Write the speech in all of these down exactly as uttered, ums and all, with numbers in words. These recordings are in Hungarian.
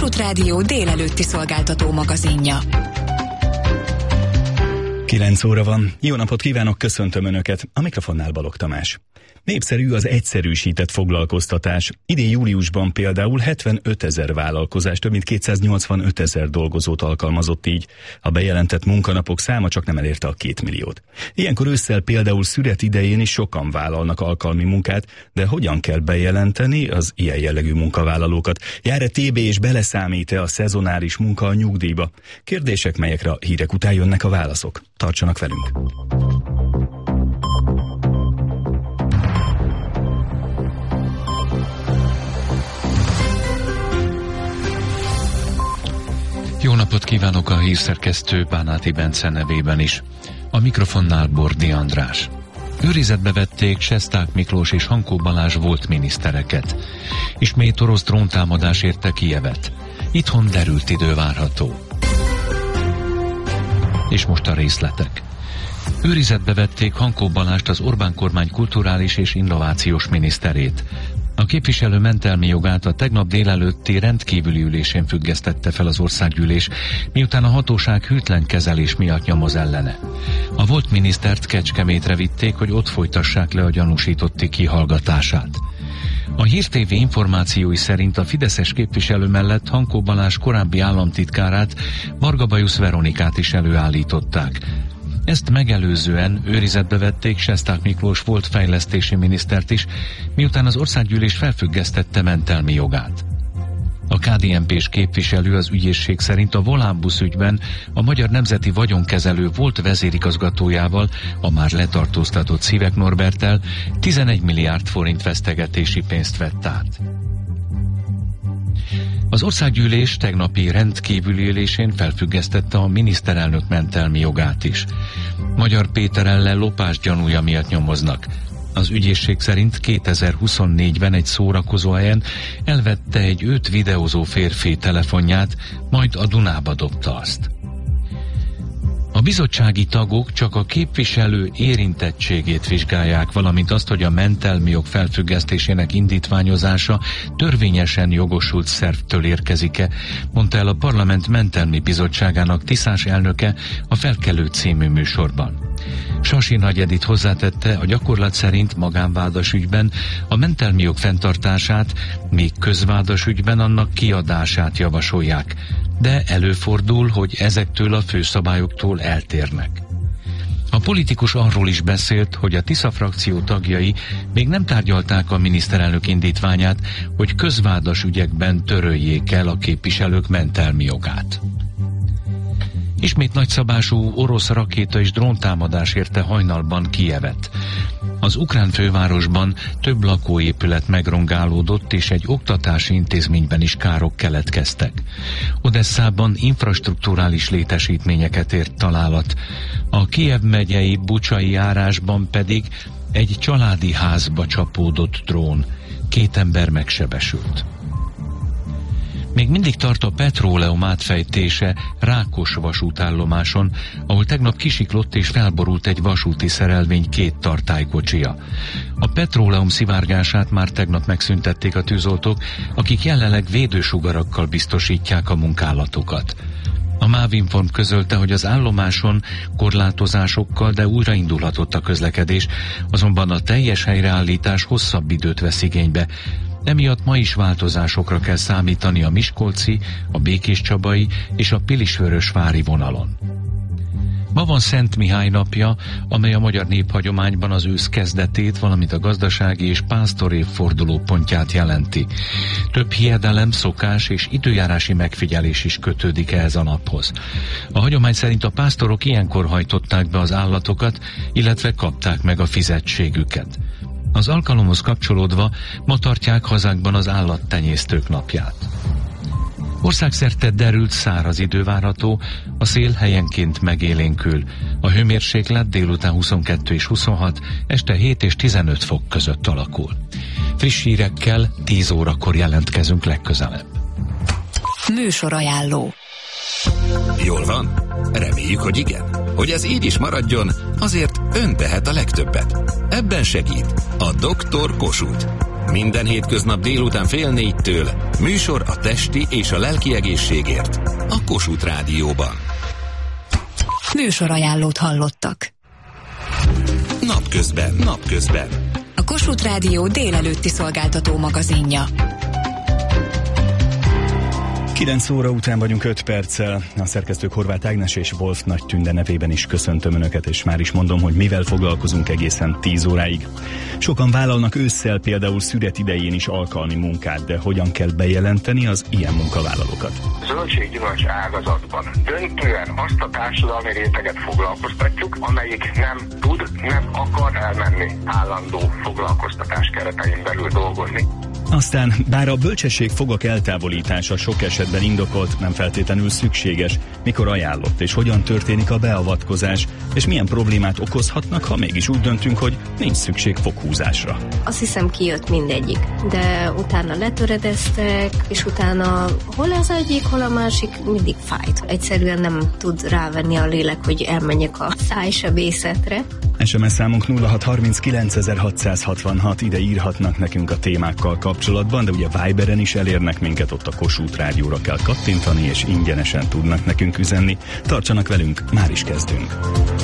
Kossuth Rádió délelőtti szolgáltató magazinja. kilenc óra van. Jó napot kívánok, köszöntöm Önöket. A mikrofonnál Balogh Tamás. Népszerű az egyszerűsített foglalkoztatás. Idén júliusban például hetvenöt ezer vállalkozás több mint kétszáznyolcvanöt ezer dolgozót alkalmazott így. A bejelentett munkanapok száma csak nem elérte a két milliót. Ilyenkor ősszel például szüret idején is sokan vállalnak alkalmi munkát, de hogyan kell bejelenteni az ilyen jellegű munkavállalókat? Jár-e té bé és beleszámít-e a szezonáris munka a nyugdíjba? Kérdések, melyekre a hírek után jönnek a válaszok. Tartsanak velünk! Jó napot kívánok a hírszerkesztő Bánáti Bence nevében is. A mikrofonnál Bordi András. Őrizetbe vették Sesták Miklós és Hankó Balázs volt minisztereket. Ismét orosz dróntámadás érte Kijevet. Itthon derült idő várható. És most a részletek. Őrizetbe vették Hankó Balást, az Orbán kormány kulturális és innovációs miniszterét. A képviselő mentelmi jogát a tegnap délelőtti rendkívüli ülésén függesztette fel az országgyűlés, miután a hatóság hűtlen kezelés miatt nyomoz ellene. A volt minisztert Kecskemétre vitték, hogy ott folytassák le a gyanúsítotti kihallgatását. A Hír té vé információi szerint a fideszes képviselő mellett Hankó Balázs korábbi államtitkárát, Varga Bajusz Veronikát is előállították. Ezt megelőzően őrizetbe vették Sesták Miklós volt fejlesztési minisztert is, miután az országgyűlés felfüggesztette mentelmi jogát. A ká dé en pés képviselő az ügyészség szerint a Volánbusz ügyben a Magyar Nemzeti Vagyonkezelő volt vezérigazgatójával, a már letartóztatott Szívek Norberttel tizenegy milliárd forint vesztegetési pénzt vett át. Az országgyűlés tegnapi rendkívüli ülésén felfüggesztette a miniszterelnök mentelmi jogát is. Magyar Péter ellen lopás gyanúja miatt nyomoznak. Az ügyészség szerint kétezer-huszonnégyben egy szórakozóhelyen elvette egy őt videózó férfi telefonját, majd a Dunába dobta azt. A bizottsági tagok csak a képviselő érintettségét vizsgálják, valamint azt, hogy a mentelmi jog felfüggesztésének indítványozása törvényesen jogosult szervtől érkezik-e, mondta el a Parlament Mentelmi Bizottságának Tiszás elnöke a Felkelő című műsorban. Sasi Nagy Edith hozzátette, a gyakorlat szerint magánvádas ügyben a mentelmi jog fenntartását, míg közvádas ügyben annak kiadását javasolják, de előfordul, hogy ezektől a főszabályoktól eltérnek. A politikus arról is beszélt, hogy a Tisza frakció tagjai még nem tárgyalták a miniszterelnök indítványát, hogy közvádas ügyekben töröljék el a képviselők mentelmi jogát. Ismét nagyszabású orosz rakéta és dróntámadás érte hajnalban Kijevet. Az ukrán fővárosban több lakóépület megrongálódott, és egy oktatási intézményben is károk keletkeztek. Odesszában infrastrukturális létesítményeket ért találat. A Kijev megyei Bucsai járásban pedig egy családi házba csapódott drón. Két ember megsebesült. Még mindig tart a petróleum átfejtése Rákos vasútállomáson, ahol tegnap kisiklott és felborult egy vasúti szerelvény két tartálykocsia. A petróleum szivárgását már tegnap megszüntették a tűzoltók, akik jelenleg védősugarakkal biztosítják a munkálatokat. A Mávinform közölte, hogy az állomáson korlátozásokkal, de újraindulhatott a közlekedés, azonban a teljes helyreállítás hosszabb időt vesz igénybe. Emiatt ma is változásokra kell számítani a miskolci, a békéscsabai és a pilisvörösvári vonalon. Ma van Szent Mihály napja, amely a magyar néphagyományban az ősz kezdetét, valamint a gazdasági és pásztorév fordulópontját jelenti. Több hiedelem, szokás és időjárási megfigyelés is kötődik ehhez a naphoz. A hagyomány szerint a pásztorok ilyenkor hajtották be az állatokat, illetve kapták meg a fizetségüket. Az alkalomhoz kapcsolódva ma tartják hazánkban az állattenyésztők napját. Országszerte derült száraz idő várható, a szél helyenként megélénkül. A hőmérséklet délután huszonkettő és huszonhat, este hét és tizenöt fok között alakul. Friss hírekkel tíz órakor jelentkezünk legközelebb. Műsorajánló. Jól van? Reméljük, hogy igen. Hogy ez így is maradjon, azért ön tehet a legtöbbet. Ebben segít a doktor Kossuth. Minden hétköznap délután fél négytől műsor a testi és a lelki egészségért a Kossuth Rádióban. Műsorajánlót hallottak. Napközben, napközben. A Kossuth Rádió délelőtti szolgáltató magazinja. kilenc óra után vagyunk öt perccel. A szerkesztők Horváth Ágnes és Wolf Nagy Tünde nevében is köszöntöm Önöket, és már is mondom, hogy mivel foglalkozunk egészen tíz óráig. Sokan vállalnak ősszel például szüret idején is alkalmi munkát, de hogyan kell bejelenteni az ilyen munkavállalókat? Zöldséggyümölcs ágazatban döntően azt a társadalmi réteget foglalkoztatjuk, amelyik nem tud, nem akar elmenni állandó foglalkoztatás keretein belül dolgozni. Aztán, bár a bölcsesség fogak eltávolítása sok esetben indokolt, nem feltétlenül szükséges, mikor ajánlott és hogyan történik a beavatkozás, és milyen problémát okozhatnak, ha mégis úgy döntünk, hogy nincs szükség foghúzásra. Azt hiszem, kijött mindegyik, de utána letöredeztek, és utána hol az egyik, hol a másik, mindig fájt. Egyszerűen nem tud rávenni a lélek, hogy elmenjek a szájsebészetre. es em es számunk nulla hat harminckilenc hatszázhatvanhat, ide írhatnak nekünk a témákkal kapcsolatban, de ugye Viberen is elérnek minket, ott a Kossuth Rádióra kell kattintani, és ingyenesen tudnak nekünk üzenni. Tartsanak velünk, már is kezdünk.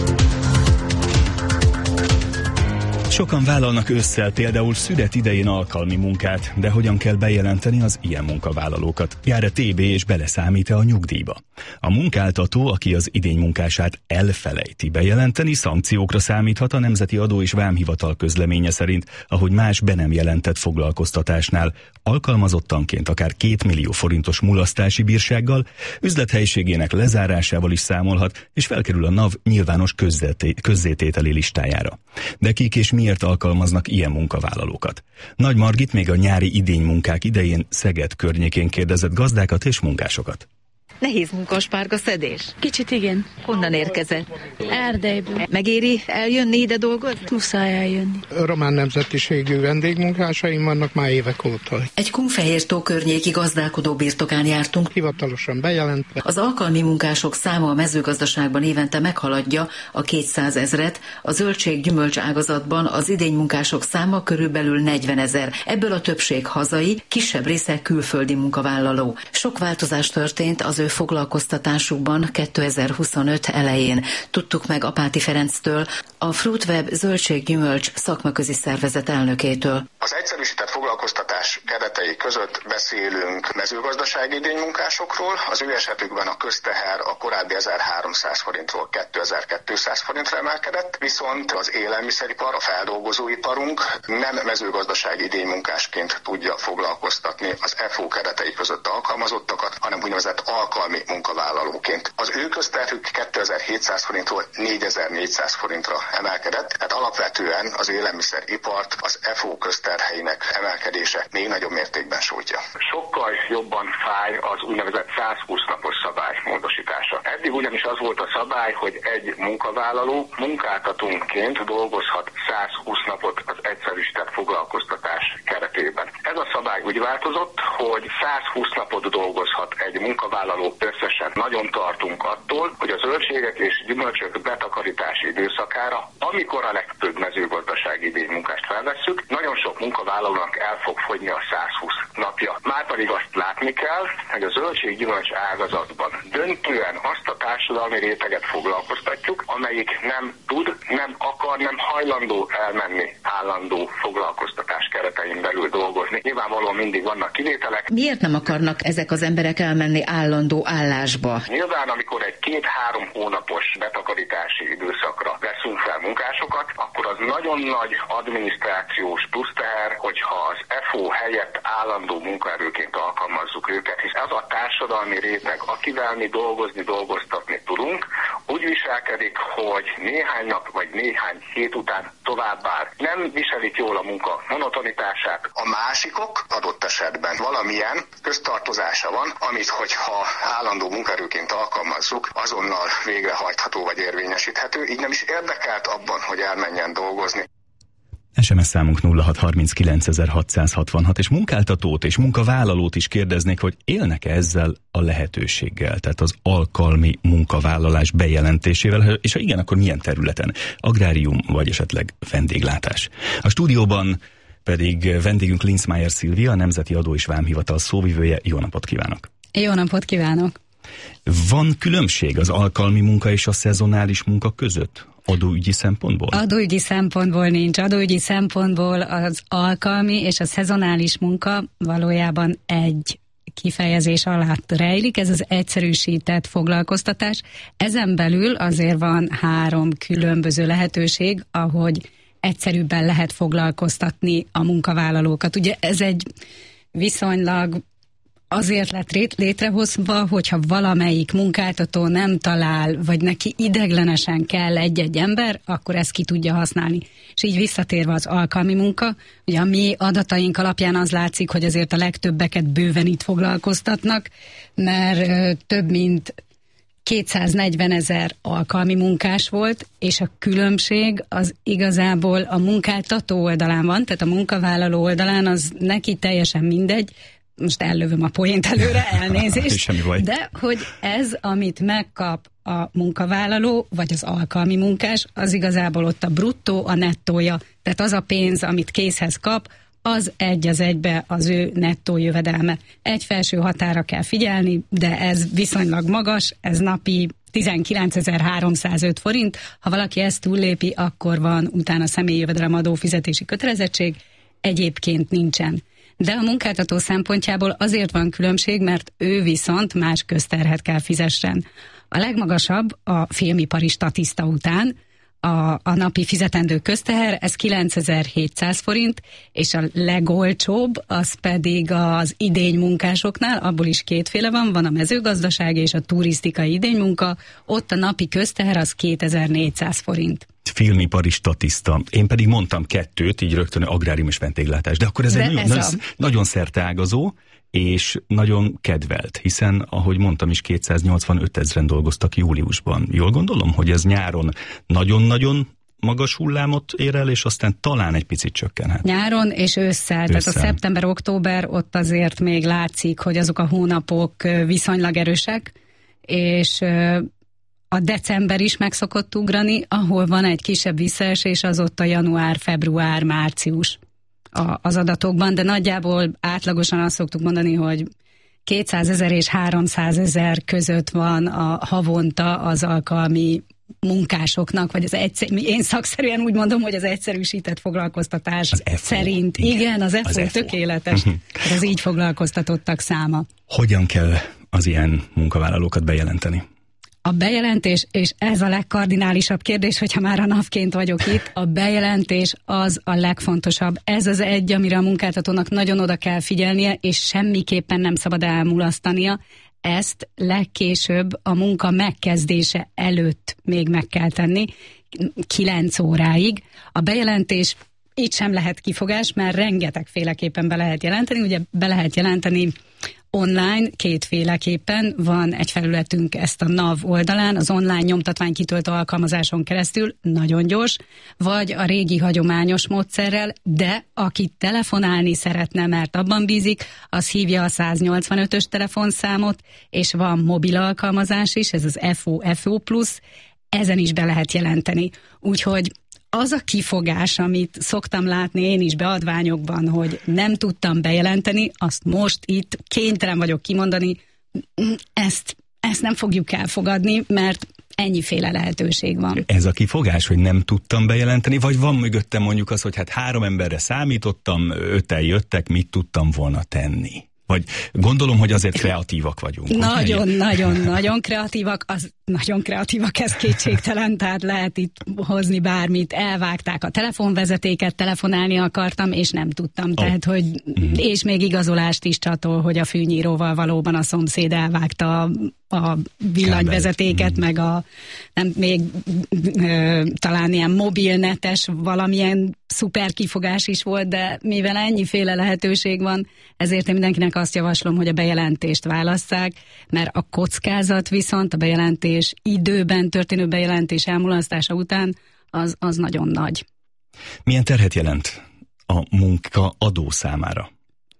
Sokan vállalnak ősszel például szüret idején alkalmi munkát, de hogyan kell bejelenteni az ilyen munkavállalókat? Jár-e té bé és beleszámít-e a nyugdíjba? A munkáltató, aki az idénymunkását elfelejti bejelenteni, szankciókra számíthat a Nemzeti Adó és Vámhivatal közleménye szerint, ahogy más be nem jelentett foglalkoztatásnál, alkalmazottanként akár két millió forintos mulasztási bírsággal, üzlethelyiségének lezárásával is számolhat, és felkerül a NAV nyilvános közzétételi listájára. De kik és miért alkalmaznak ilyen munkavállalókat? Nagy Margit még a nyári idénymunkák idején Szeged környékén kérdezett gazdákat és munkásokat. Nehéz munka a spárga szedés? Kicsit igen. Honnan érkezett? Erdelyből. Megéri eljönni ide dolgozni? Muszáj eljönni. Román nemzetiségű vendégmunkásaim vannak már évek óta. Egy Kunfehértó környéki gazdálkodó birtokán jártunk. Hivatalosan bejelentve. Az alkalmi munkások száma a mezőgazdaságban évente meghaladja a kétszázezret, a zöldség-gyümölcs ágazatban az idénymunkások száma körülbelül negyvenezer. Ebből a többség hazai, kisebb része külföldi munkavállaló. Sok változás történt az ő foglalkoztatásukban kétezer-huszonöt elején. Tudtuk meg Apáti Ferenctől, a Fruitweb zöldséggyümölcs szakmaközi szervezet elnökétől. Az egyszerűsített foglalkoztatás keretei között beszélünk mezőgazdasági idénymunkásokról, az ő esetükben a közteher a korábbi ezerháromszáz forintról kétezer-kétszáz forintra emelkedett, viszont az élelmiszeripar, a feldolgozóiparunk nem mezőgazdasági idénymunkásként tudja foglalkoztatni az e fé o keretei között alkalmazottakat, hanem úgynevezett alkalmi munkavállalóként. Az ő közterhük kétezer-hétszáz forintról négyezer-négyszáz forintra emelkedett, tehát alapvetően az élelmiszeripart az e fé o közterheinek emelkedése még nagyobb mértékben sújtja. Sokkal jobban fáj az úgynevezett százhúsz napos szabály módosítása. Eddig ugyanis az volt a szabály, hogy egy munkavállaló munkáltatónként dolgozhat százhúsz napot az egyszerűsített foglalkoztatás keretében. Ez a szabály úgy változott, hogy százhúsz napot dolgozhat egy munkavállaló összesen. Nagyon tartunk attól, hogy a zöldségek és gyümölcsök betakarítási időszakára, amikor a legtöbb mezőgazdasági idénymunkást felvesszük, nagyon sok munkavállalónak el fog fogyni a százhúsz napja. Márpedig azt látni kell, hogy a zöldséggyümölcs ágazatban döntően azt a társadalmi réteget foglalkoztatjuk, amelyik nem tud, nem akar, nem hajlandó elmenni állandó foglalkoztatás keretein belül dolgozni. Nyilvánvalóan mindig vannak kivételek. Miért nem akarnak ezek az emberek elmenni állandó állásba? Nyilván, amikor egy két-három hónapos betakarítási időszakra veszünk fel munkásokat, akkor az nagyon nagy adminisztrációs pluszteher, hogyha az e fé o helyett állandó munkaerőként alkalmazzuk őket, hisz ez a társadalmi réteg, akivel mi dolgozni, dolgoztatni tudunk, úgy viselkedik, hogy néhány nap vagy néhány hét után továbbáll. Nem viselik jól a munka monotonitását. A másikok adott esetben valamilyen köztartozása van, amit hogyha állandó munkaerőként alkalmazzuk, azonnal végrehajtható vagy érvényesíthető, így nem is érdekelt abban, hogy elmenjen dolgozni. es em es számunk nulla hat harminckilenc hatszázhatvanhat, és munkáltatót és munkavállalót is kérdeznék, hogy élnek-e ezzel a lehetőséggel, tehát az alkalmi munkavállalás bejelentésével, és ha igen, akkor milyen területen? Agrárium, vagy esetleg vendéglátás? A stúdióban pedig vendégünk Linzmeier Szilvia, a Nemzeti Adó és Vámhivatal szóvivője. Jó napot kívánok! Jó napot kívánok! Van különbség az alkalmi munka és a szezonális munka között? Adóügyi szempontból? Adóügyi szempontból nincs. Adóügyi szempontból az alkalmi és a szezonális munka valójában egy kifejezés alatt rejlik, ez az egyszerűsített foglalkoztatás. Ezen belül azért van három különböző lehetőség, ahogy egyszerűbben lehet foglalkoztatni a munkavállalókat. Ugye ez egy viszonylag azért lett létrehozva, hogyha valamelyik munkáltató nem talál, vagy neki ideglenesen kell egy-egy ember, akkor ezt ki tudja használni. És így visszatérve az alkalmi munka, ugye a mi adataink alapján az látszik, hogy azért a legtöbbeket bőven itt foglalkoztatnak, mert több mint kétszáznegyvenezer alkalmi munkás volt, és a különbség az igazából a munkáltató oldalán van, tehát a munkavállaló oldalán az neki teljesen mindegy, most ellövöm a poént előre, elnézést, de hogy ez, amit megkap a munkavállaló, vagy az alkalmi munkás, az igazából ott a bruttó, a nettója, tehát az a pénz, amit készhez kap, az egy az egybe az ő nettó jövedelme. Egy felső határa kell figyelni, de ez viszonylag magas, ez napi tizenkilencezer-háromszázöt forint. Ha valaki ezt túllépi, akkor van utána személyi jövedelemadó fizetési kötelezettség, egyébként nincsen. De a munkáltató szempontjából azért van különbség, mert ő viszont más közterhet kell fizessen. A legmagasabb a filmipari statiszta után, a, a napi fizetendő közteher, ez kilencezer-hétszáz forint, és a legolcsóbb az pedig az idénymunkásoknál, abból is kétféle van, van a mezőgazdasági és a turisztikai idénymunka, ott a napi közteher az kétezer-négyszáz forint. Filmipari statiszta. Én pedig mondtam kettőt, így rögtön agrárium és vendéglátás. De akkor ez De egy ez nagyon, a... nagyon szerteágazó, és nagyon kedvelt, hiszen, ahogy mondtam is, kétszáznyolcvanöt ezren dolgoztak júliusban. Jól gondolom, hogy ez nyáron nagyon-nagyon magas hullámot ér el, és aztán talán egy picit csökkenhet. Nyáron és ősszel, ősszel. Tehát a szeptember-október ott azért még látszik, hogy azok a hónapok viszonylag erősek, és a december is meg szokott ugrani, ahol van egy kisebb visszaesés, az ott a január, február, március a, az adatokban, de nagyjából átlagosan azt szoktuk mondani, hogy kétszázezer és háromszázezer között van a havonta az alkalmi munkásoknak, vagy az egyszer, én szakszerűen úgy mondom, hogy az egyszerűsített foglalkoztatás szerint. Igen, igen az e fo tökéletes. Az így foglalkoztatottak száma. Hogyan kell az ilyen munkavállalókat bejelenteni? A bejelentés, és ez a legkardinálisabb kérdés, hogyha már a napként vagyok itt, a bejelentés az a legfontosabb. Ez az egy, amire a munkáltatónak nagyon oda kell figyelnie, és semmiképpen nem szabad elmulasztania. Ezt legkésőbb a munka megkezdése előtt még meg kell tenni, kilenc óráig. A bejelentés itt sem lehet kifogás, mert rengetegféleképpen be lehet jelenteni. Ugye be lehet jelenteni online kétféleképpen, van egy felületünk ezt a NAV oldalán, az online nyomtatvány kitöltő alkalmazáson keresztül, nagyon gyors, vagy a régi hagyományos módszerrel, de aki telefonálni szeretne, mert abban bízik, az hívja a száznyolcvanötös telefonszámot, és van mobil alkalmazás is, ez az ef o ef o plusz, ezen is be lehet jelenteni. Úgyhogy az a kifogás, amit szoktam látni én is beadványokban, hogy nem tudtam bejelenteni, azt most itt kénytelen vagyok kimondani, ezt, ezt nem fogjuk elfogadni, mert ennyiféle lehetőség van. Ez a kifogás, hogy nem tudtam bejelenteni, vagy van mögöttem mondjuk az, hogy hát három emberre számítottam, öten jöttek, mit tudtam volna tenni? Vagy gondolom, hogy azért kreatívak vagyunk. Nagyon, nagyon, nagyon kreatívak, az nagyon kreatívak, ez kétségtelen, tehát lehet itt hozni bármit. Elvágták a telefonvezetéket, telefonálni akartam, és nem tudtam. Oh. Tehát, hogy, mm. és még igazolást is csatol, hogy a fűnyíróval valóban a szomszéd elvágta a villanyvezetéket, mm. meg a nem, még ö, talán ilyen mobilnetes valamilyen szuper kifogás is volt, de mivel ennyiféle lehetőség van, ezért én mindenkinek azt javaslom, hogy a bejelentést válasszák, mert a kockázat viszont a bejelentés időben történő bejelentés elmulasztása után az, az nagyon nagy. Milyen terhet jelent a munkaadó számára?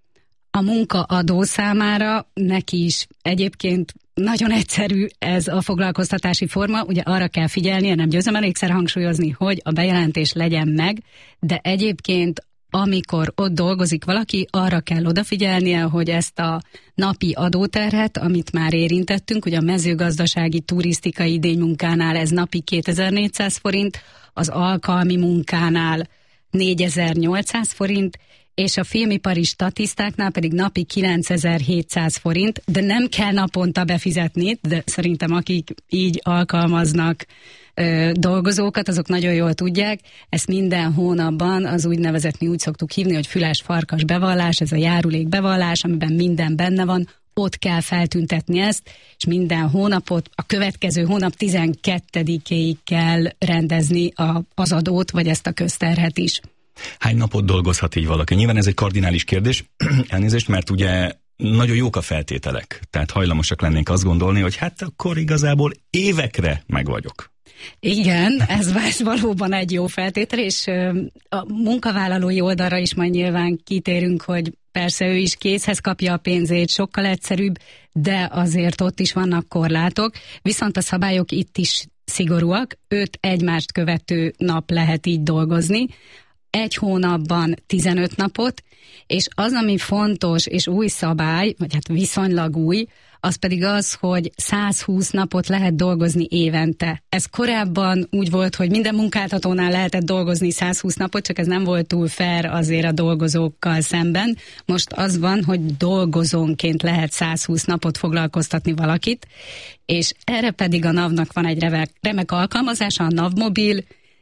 A munkaadó számára neki is egyébként nagyon egyszerű ez a foglalkoztatási forma, ugye arra kell figyelnie, nem győzöm elégszer hangsúlyozni, hogy a bejelentés legyen meg, de egyébként amikor ott dolgozik valaki, arra kell odafigyelnie, hogy ezt a napi adóterhet, amit már érintettünk, ugye a mezőgazdasági turisztikai idénymunkánál ez napi kétezer-négyszáz forint, az alkalmi munkánál négyezer-nyolcszáz forint, és a filmipari statisztáknál pedig napi kilencezer-hétszáz forint, de nem kell naponta befizetni, de szerintem akik így alkalmaznak ö, dolgozókat, azok nagyon jól tudják, ezt minden hónapban az úgynevezett, mi úgy szoktuk hívni, hogy füles-farkas bevallás, ez a járulék bevallás, amiben minden benne van, ott kell feltüntetni ezt, és minden hónapot, a következő hónap tizenkettedikéig kell rendezni a, az adót, vagy ezt a közterhet is. Hány napot dolgozhat így valaki? Nyilván ez egy kardinális kérdés, elnézést, mert ugye nagyon jók a feltételek, tehát hajlamosak lennénk azt gondolni, hogy hát akkor igazából évekre meg vagyok. Igen, ez, ez valóban egy jó feltétel, és a munkavállalói oldalra is majd nyilván kitérünk, hogy persze ő is készhez kapja a pénzét, sokkal egyszerűbb, de azért ott is vannak korlátok, viszont a szabályok itt is szigorúak, öt egymást követő nap lehet így dolgozni, egy hónapban tizenöt napot, és az, ami fontos és új szabály, vagy hát viszonylag új, az pedig az, hogy százhúsz napot lehet dolgozni évente. Ez korábban úgy volt, hogy minden munkáltatónál lehetett dolgozni százhúsz napot, csak ez nem volt túl fair azért a dolgozókkal szemben. Most az van, hogy dolgozónként lehet százhúsz napot foglalkoztatni valakit, és erre pedig a NAV-nak van egy remek, remek alkalmazása, a NAV Mobil.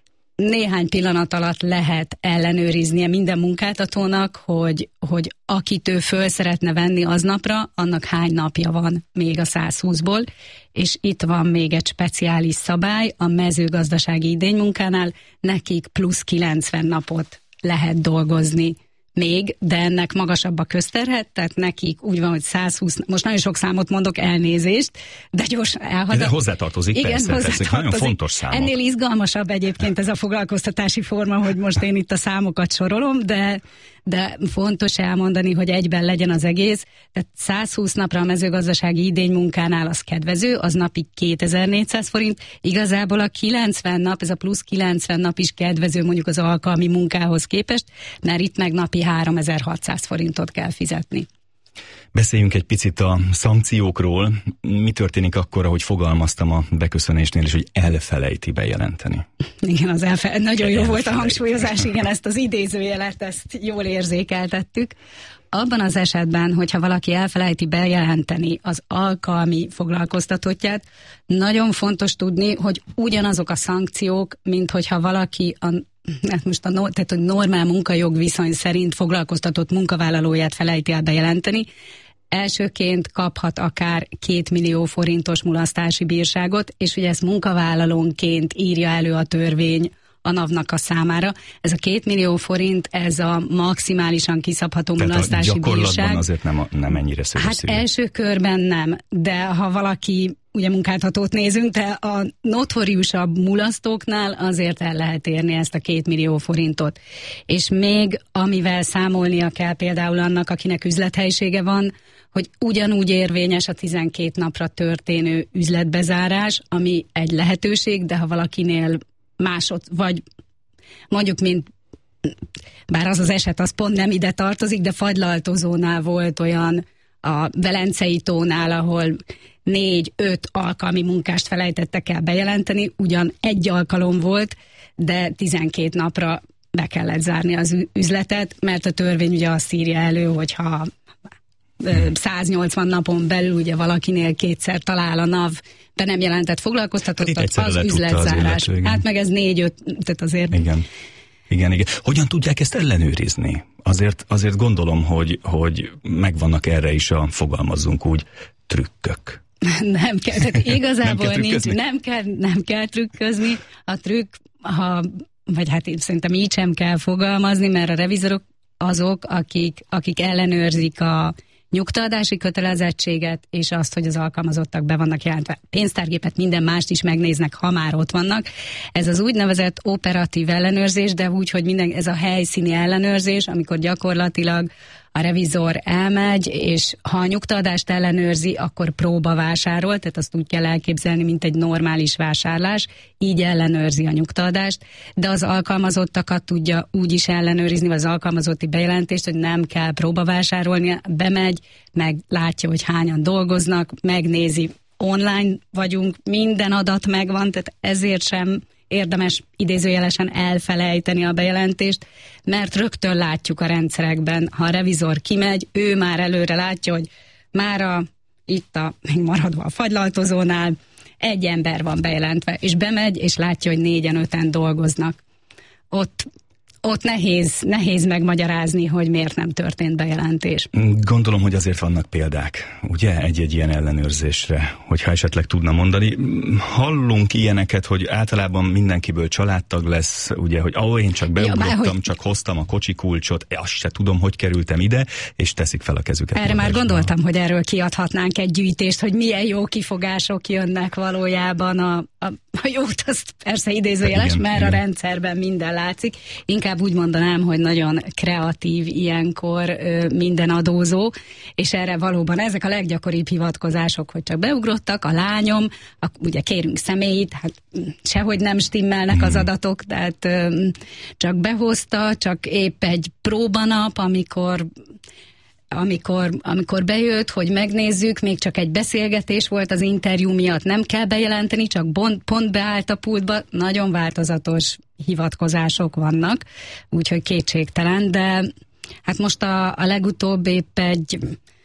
Néhány pillanat alatt lehet ellenőriznie minden munkáltatónak, hogy, hogy akit ő föl szeretne venni aznapra, annak hány napja van még a százhúszból, és itt van még egy speciális szabály, a mezőgazdasági idénymunkánál nekik plusz kilencven napot lehet dolgozni még, de ennek magasabb a közterhet, tehát nekik úgy van, hogy százhúsz, most nagyon sok számot mondok, elnézést, de gyorsan elhagyom. De hozzátartozik, igen, persze, hozzátartozik. Nagyon fontos számok. Ennél izgalmasabb egyébként ez a foglalkoztatási forma, hogy most én itt a számokat sorolom, de, de fontos elmondani, hogy egyben legyen az egész. Tehát százhúsz napra a mezőgazdasági idénymunkánál az kedvező, az napi kétezer-négyszáz forint, igazából a kilencven nap, ez a plusz kilencven nap is kedvező mondjuk az alkalmi munkához képest, mert itt meg napi háromezer-hatszáz forintot kell fizetni. Beszéljünk egy picit a szankciókról. Mi történik akkor, ahogy fogalmaztam a beköszönésnél is, hogy elfelejti bejelenteni? Igen, az elfe- nagyon jó volt a hangsúlyozás, igen, ezt az idézőjelet, ezt jól érzékeltettük. Abban az esetben, hogyha valaki elfelejti bejelenteni az alkalmi foglalkoztatottját, nagyon fontos tudni, hogy ugyanazok a szankciók, mint hogyha valaki a hát most a, tehát a normál munkajog viszony szerint foglalkoztatott munkavállalóját felejti el bejelenteni, elsőként kaphat akár két millió forintos mulasztási bírságot, és ugye ezt munkavállalónként írja elő a törvény a NAV-nak a számára. Ez a két millió forint, ez a maximálisan kiszabható tehát mulasztási bírság. Tehát gyakorlatban azért nem, nem ennyire szélességű. Hát első körben nem, de ha valaki, ugye munkáltatót nézünk, de a notoriusabb mulasztóknál azért el lehet érni ezt a két millió forintot. És még amivel számolnia kell például annak, akinek üzlethelyisége van, hogy ugyanúgy érvényes a tizenkét napra történő üzletbezárás, ami egy lehetőség, de ha valakinél másod, vagy mondjuk, mint bár az az eset, az pont nem ide tartozik, de fagylaltozónál volt olyan a Velencei tónál, ahol négy-öt alkalmi munkást felejtettek el bejelenteni, ugyan egy alkalom volt, de tizenkét napra be kellett zárni az üzletet, mert a törvény ugye azt írja elő, hogyha száznyolcvan napon belül ugye valakinél kétszer talál a NAV be nem jelentett foglalkoztatottat, hát az üzletzárás. Az hát meg ez négy-öt, tehát azért... Igen. Igen, igen. Hogyan tudják ezt ellenőrizni? Azért, azért gondolom, hogy, hogy megvannak erre is a, fogalmazzunk úgy, trükkök. Nem kell, tehát igazából nem kell nincs, nem kell, nem kell trükközni. A trükk, ha, vagy hát én szerintem így sem kell fogalmazni, mert a revizorok azok, akik, akik ellenőrzik a nyugtaadási kötelezettséget, és azt, hogy az alkalmazottak be vannak jelentve. Pénztárgépet, minden mást is megnéznek, ha már ott vannak. Ez az úgynevezett operatív ellenőrzés, de úgy, hogy minden, ez a helyszíni ellenőrzés, amikor gyakorlatilag a revizor elmegy, és ha a nyugtaadást ellenőrzi, akkor próbavásárol, tehát azt úgy kell elképzelni, mint egy normális vásárlás, így ellenőrzi a nyugtaadást, de az alkalmazottakat tudja úgy is ellenőrizni, vagy az alkalmazotti bejelentést, hogy nem kell próbavásárolni, bemegy, meg látja, hogy hányan dolgoznak, megnézi, online vagyunk, minden adat megvan, tehát ezért sem érdemes idézőjelesen elfelejteni a bejelentést, mert rögtön látjuk a rendszerekben, ha a revizor kimegy, ő már előre látja, hogy már a, itt a, még maradva a fagylaltozónál egy ember van bejelentve, és bemegy, és látja, hogy négyen, öten dolgoznak. Ott Ott nehéz, nehéz megmagyarázni, hogy miért nem történt bejelentés. Gondolom, hogy azért vannak példák, ugye, egy-egy ilyen ellenőrzésre, hogyha esetleg tudna mondani. Hallunk ilyeneket, hogy általában mindenkiből családtag lesz, ugye, hogy ahol én csak beugrottam, ja, hogy... csak hoztam a kocsi kulcsot, azt se tudom, hogy kerültem ide, és teszik fel a kezüket. Erre már gondoltam, hogy erről kiadhatnánk egy gyűjtést, hogy milyen jó kifogások jönnek valójában a, a, a jót, azt persze idézőjeles, igen, mert igen. A rendszerben minden látszik. Inkább úgy mondanám, hogy nagyon kreatív ilyenkor ö, minden adózó, és erre valóban ezek a leggyakoribb hivatkozások, hogy csak beugrottak, a lányom, a, ugye kérünk személyt, hát sehogy nem stimmelnek az adatok, tehát ö, csak behozta, csak épp egy próbanap, amikor Amikor, amikor bejött, hogy megnézzük, még csak egy beszélgetés volt az interjú miatt, nem kell bejelenteni, csak pont, pont beállt a pultba, nagyon változatos hivatkozások vannak, úgyhogy kétségtelen, de hát most a, a legutóbb épp egy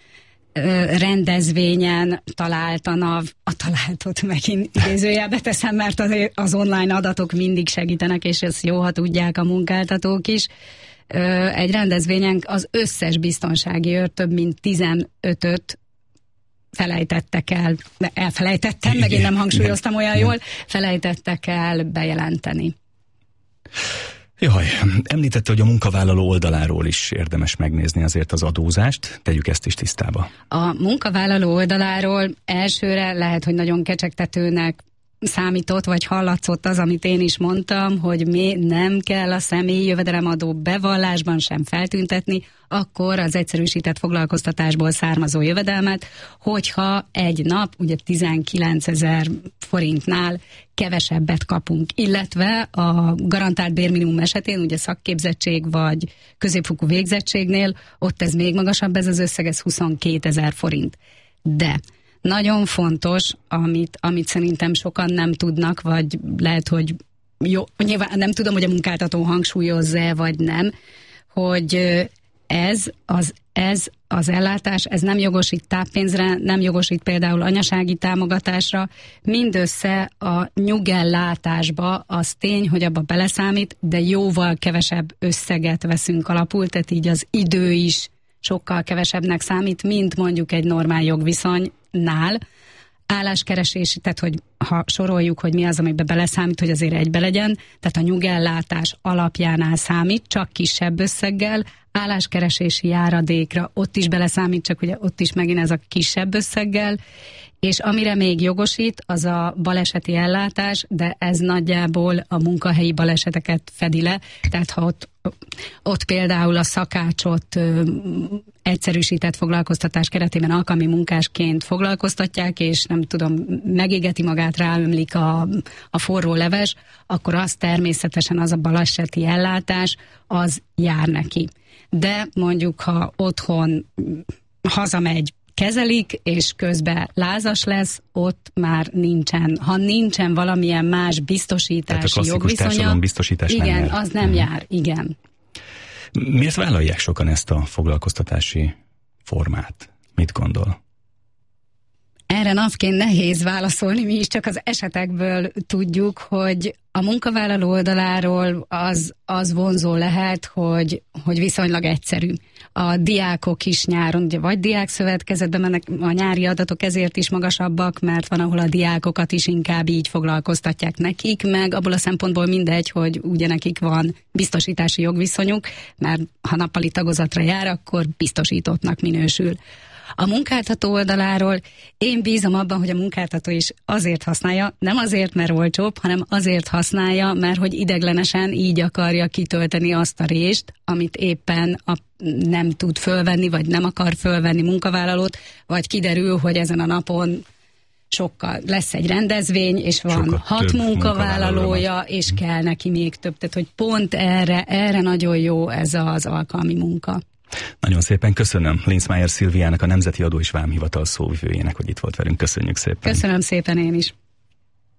ö, rendezvényen talált a NAV, a találtot megint idézőjelbe teszem, mert az, az online adatok mindig segítenek, és ezt jó, ha tudják a munkáltatók is. Egy rendezvényen az összes biztonsági őr, több mint tizenötöt felejtettek el, elfelejtettem, meg én nem hangsúlyoztam olyan jól, felejtettek el bejelenteni. Jaj, említette, hogy a munkavállaló oldaláról is érdemes megnézni azért az adózást, tegyük ezt is tisztába. A munkavállaló oldaláról elsőre lehet, hogy nagyon kecsegtetőnek számított, vagy hallatszott az, amit én is mondtam, hogy mi nem kell a személyi jövedelemadó bevallásban sem feltüntetni, akkor az egyszerűsített foglalkoztatásból származó jövedelmet, hogyha egy nap ugye tizenkilencezer forintnál kevesebbet kapunk, illetve a garantált bérminimum esetén, ugye szakképzettség vagy középfokú végzettségnél, ott ez még magasabb, ez az összeg, ez huszonkétezer forint. De nagyon fontos, amit, amit szerintem sokan nem tudnak, vagy lehet, hogy jó, nyilván nem tudom, hogy a munkáltató hangsúlyozza, vagy nem, hogy ez az, ez az ellátás, ez nem jogosít táppénzre, nem jogosít például anyasági támogatásra, mindössze a nyugellátásba az tény, hogy abba beleszámít, de jóval kevesebb összeget veszünk alapul, tehát így az idő is sokkal kevesebbnek számít, mint mondjuk egy normál jogviszonynál. Álláskeresési, tehát hogy ha soroljuk, hogy mi az, amiben beleszámít, hogy azért egybe legyen, tehát a nyugellátás alapjánál számít, csak kisebb összeggel, álláskeresési járadékra ott is beleszámít, csak ugye ott is megint ez a kisebb összeggel, és amire még jogosít, az a baleseti ellátás, de ez nagyjából a munkahelyi baleseteket fedi le, tehát ha ott, ott például a szakácsot ö, egyszerűsített foglalkoztatás keretében alkalmi munkásként foglalkoztatják, és nem tudom, megégeti magát, ráömlik a, a forró leves, akkor az természetesen az a baleseti ellátás, az jár neki. De mondjuk, ha otthon hazamegy, kezelik, és közben lázas lesz, ott már nincsen. Ha nincsen valamilyen más biztosítási jogviszonya, igen, nem jár. Az nem hmm. jár, igen. Miért vállalják sokan ezt a foglalkoztatási formát? Mit gondol? Erre napként nehéz válaszolni, mi is csak az esetekből tudjuk, hogy a munkavállaló oldaláról az, az vonzó lehet, hogy, hogy viszonylag egyszerű. A diákok is nyáron, ugye vagy diákszövetkezetbe mennek, a nyári adatok ezért is magasabbak, mert van, ahol a diákokat is inkább így foglalkoztatják nekik, meg abból a szempontból mindegy, hogy ugye nekik van biztosítási jogviszonyuk, mert ha nappali tagozatra jár, akkor biztosítottnak minősül. A munkáltató oldaláról én bízom abban, hogy a munkáltató is azért használja, nem azért, mert olcsóbb, hanem azért használja, mert hogy ideglenesen így akarja kitölteni azt a rést, amit éppen a nem tud fölvenni, vagy nem akar fölvenni munkavállalót, vagy kiderül, hogy ezen a napon sokkal lesz egy rendezvény, és van sokkal hat munkavállalója, és kell neki még több. Tehát, hogy pont erre, erre nagyon jó ez az alkalmi munka. Nagyon szépen köszönöm Linzmeier Szilviának, a Nemzeti Adó és Vámhivatal szóvivőjének, hogy itt volt velünk. Köszönjük szépen. Köszönöm szépen én is.